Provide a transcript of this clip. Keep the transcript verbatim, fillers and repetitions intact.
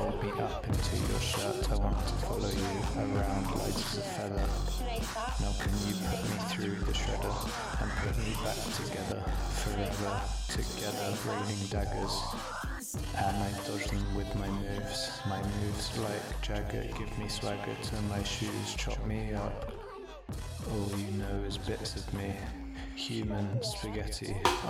fold me up into your shirt. I want to follow you around light as a feather. Now can you put me through the shredder and put me back together, forever together, raining daggers. And I dodge them with my moves, my moves like Jagger, give me swagger to my shoes, chop me up. All you know is bits of me, human spaghetti.